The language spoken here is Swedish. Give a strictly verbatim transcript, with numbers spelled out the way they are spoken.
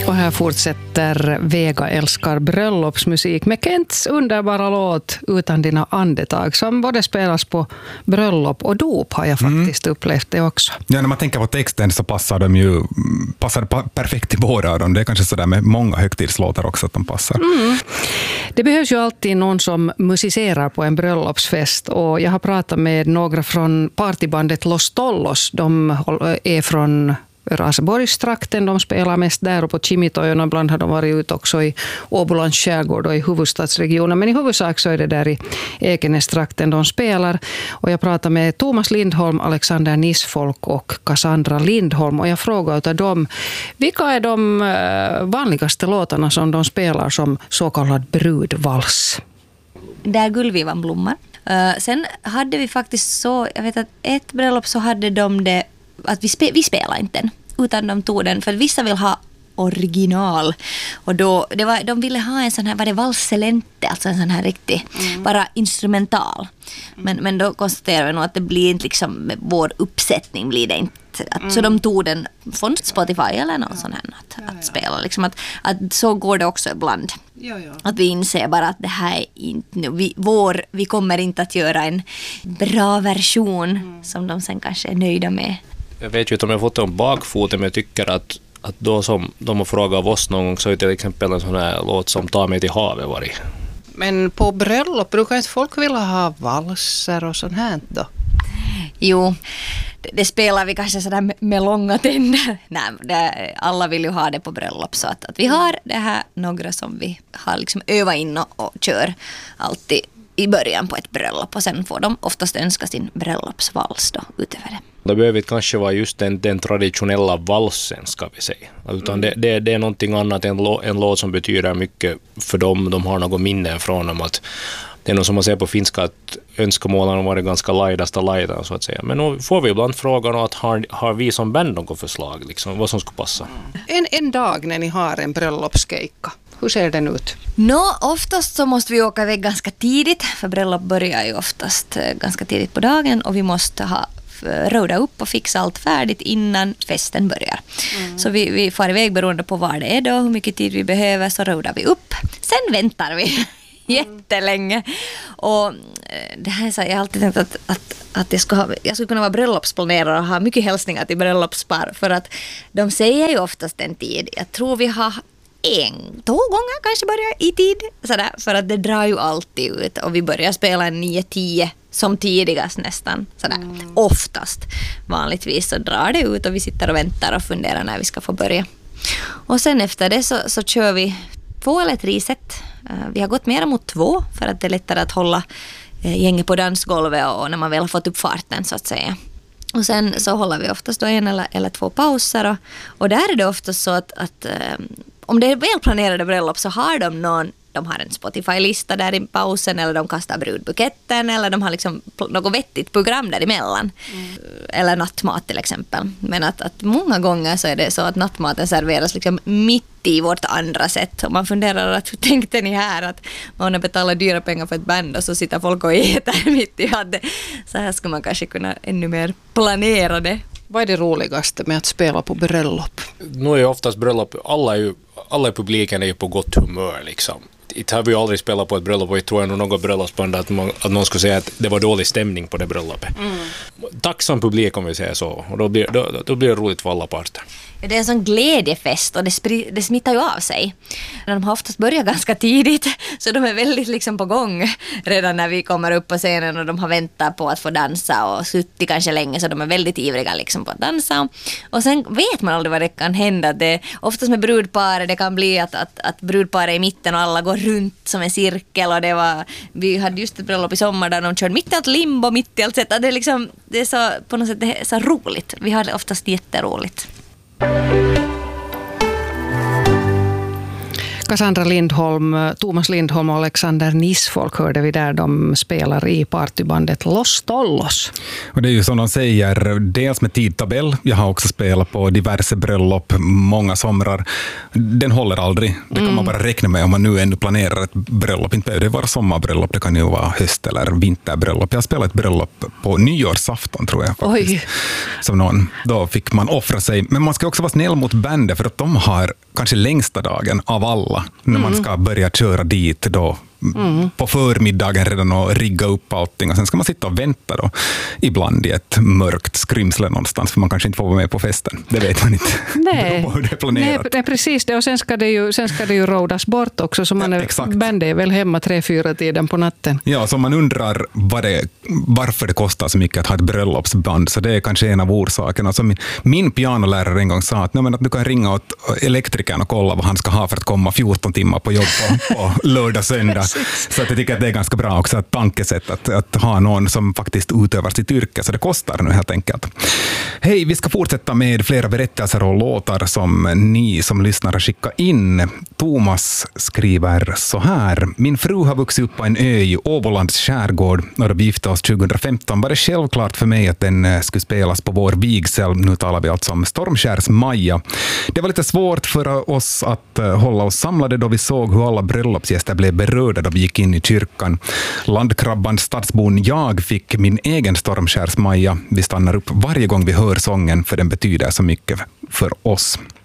Och här fortsätter Vega älskar bröllopsmusik med Kents underbara låt Utan dina andetag som både spelas på bröllop och dop har jag faktiskt mm. upplevt det också. Ja, när man tänker på texten så passar de ju passar perfekt till båda av dem. Det är kanske sådär med många högtidslåtar också att de passar. Mm. Det behövs ju alltid någon som musicerar på en bröllopsfest och jag har pratat med några från partybandet Los Tollos. De är från Raseborgstrakten, de spelar mest där och på Kimitojon, och ibland har de varit ute också i Åbolands skärgård och i huvudstadsregionen, men i huvudsak så är det där i Ekenästrakten de spelar. Och jag pratar med Thomas Lindholm, Alexander Nisfolk och Cassandra Lindholm och jag frågar av dem, vilka är de vanligaste låtarna som de spelar som så kallad brudvals? Där Gullvivan blommar. Uh, sen hade vi faktiskt så, jag vet att ett bröllop så hade de det att vi, spe, vi spelade inte den, utan de tog den, för vissa vill ha original och då, det var, de ville ha en sån här, var det valselente, alltså en sån här riktig, mm. bara instrumental. Men, men då konstaterar vi nog att det blir inte liksom, med vår uppsättning blir det inte. Att, mm. Så de tog den från Spotify eller någon sån här att, ja, ja. att spela. Liksom att, att så går det också ibland. Ja, ja. Att vi inser bara att det här är inte, vi, vår, vi kommer inte att göra en bra version mm. som de sen kanske är nöjda med. Jag vet ju inte om jag fått det om bakfoten, men jag tycker att, att då som de har frågat av oss någon gång så är till exempel en sån här låt som tar mig till havet varit. Men på bröllop brukar inte folk vilja ha valser och sånt här då? Jo, det, det spelar vi kanske sådär med, med långa tänder. Nej, det, alla vill ju ha det på bröllop, så att, att vi har det här några som vi har liksom övat in och, och kör alltid i början på ett bröllop och sen får de oftast önska sin bröllopsvals då utöver det. Det behöver kanske vara just den, den traditionella valsen, ska vi säga. Utan mm. det, det, det är någonting annat än lå, en låt som betyder mycket för dem. De har något minne från dem. Att det är något som man säger på finska att önskemålen har varit ganska lajdasta lajda, så att säga. Men nu får vi ibland frågan att har, har vi som band något förslag, liksom, vad som ska passa? En, en dag när ni har en bröllopskeikka, hur ser den ut? Nå, oftast så måste vi åka iväg ganska tidigt, för bröllop börjar ju oftast ganska tidigt på dagen och vi måste ha råda upp och fixa allt färdigt innan festen börjar. Mm. Så vi, vi får iväg beroende på var det är då, hur mycket tid vi behöver, så rådar vi upp. Sen väntar vi mm. jättelänge. Och det här så jag har alltid tänkt att, att, att jag, ska ha, jag skulle kunna vara bröllopsplanerare och ha mycket hälsningar till bröllopspar, för att de säger ju oftast en tid. Jag tror vi har en, två gånger kanske börjar i tid. Sådär, för att det drar ju alltid ut. Och vi börjar spela en nio tio som tidigast nästan. Sådär. Mm. Oftast. Vanligtvis så drar det ut och vi sitter och väntar och funderar när vi ska få börja. Och sen efter det så, så kör vi två eller tre set. Vi har gått mer mot två för att det är lättare att hålla gänget på dansgolvet och när man väl har fått upp farten, så att säga. Och sen så håller vi oftast då en eller, eller två pauser. Och, och där är det oftast så att, att om det är välplanerade bröllop så har de någon, de har en Spotify-lista där i pausen, eller de kastar brudbuketten, eller de har liksom något vettigt program däremellan. Mm. Eller nattmat till exempel. Men att, att många gånger så är det så att nattmaten serveras liksom mitt i vårt andra sätt. Och man funderar att hur tänkte ni här att man betalar dyra pengar för ett band och så sitter folk och äter mitt i det. Så här ska man kanske kunna ännu mer planera det. Vad är det roligaste med att spela på bröllop? Nu är ju oftast bröllop, alla, är ju, alla i publiken är ju på gott humör liksom. Inte har vi aldrig spelat på ett bröllop och jag tror nog något bröllopsband att, man, att någon skulle säga att det var dålig stämning på det bröllopet. Mm. Tacksam publik om vi säger så, och då blir, då, då blir det roligt för alla parter. Det är en sån glädjefest och det, spri- det smittar ju av sig. De har oftast börjat ganska tidigt, så de är väldigt liksom på gång redan när vi kommer upp på scenen, och de har väntat på att få dansa och suttit kanske länge, så de är väldigt ivriga liksom på att dansa. Och sen vet man aldrig vad det kan hända. Det, oftast med brudpar, det kan bli att, att, att brudpar är i mitten och alla går runt som en cirkel. Och det var, vi hade just ett bröllop i sommar där de körde mitt i allt limbo, mitt i allt sätt. Det är, liksom, det är så, på något sätt det är så roligt. Vi har det oftast jätteroligt. Cassandra Lindholm, Thomas Lindholm och Alexander Nisfolk hörde vi där. De spelar i partybandet Los Tollos. Och det är ju som de säger, dels med tidtabell. Jag har också spelat på diverse bröllop många somrar. Den håller aldrig. Det kan mm. man bara räkna med om man nu ännu planerar ett bröllop. Inte behöver det vara sommarbröllop, det kan ju vara höst- eller vinterbröllop. Jag har spelat ett bröllop på nyårsafton tror jag faktiskt. Oj. Som någon, då fick man offra sig. Men man ska också vara snäll mot bandet för att de har kanske längsta dagen av alla när mm. man ska börja köra dit då mm. på förmiddagen redan och rigga upp allting och sen ska man sitta och vänta då ibland i ett mörkt skrymsle någonstans för man kanske inte får vara med på festen. Det vet man inte. Nej, hur det är planerat. Nej, precis det och sen ska det ju, sen ska det ju rådas bort också så man är, ja, bandet är väl hemma tre, fyra tiden på natten. Ja, så man undrar vad det, varför det kostar så mycket att ha ett bröllopsband så det är kanske en av orsakerna. Alltså min, min pianolärare en gång sa att, men att du kan ringa åt elektrikern och kolla vad han ska ha för att komma fjorton timmar på jobb på, på lördag, söndag. Så att jag tycker att det är ganska bra också ett tankesätt att, att ha någon som faktiskt utövar sitt yrke, så det kostar nu helt enkelt. Hej, vi ska fortsätta med flera berättelser och låtar som ni som lyssnar har skickat in. Thomas skriver så här: min fru har vuxit upp på en ö i Åbolands skärgård och då vi gifte oss tjugohundrafemton var det självklart för mig att den skulle spelas på vår vigsel. Nu talar vi alltså om Stormskärs Maja. Det var lite svårt för oss att hålla oss samlade då vi såg hur alla bröllopsgäster blev berörda då vi gick in i kyrkan. Landkrabban stadsbon jag fick min egen Stormskärs Maja. Vi stannar upp varje gång vi hör sången för den betyder så mycket för oss.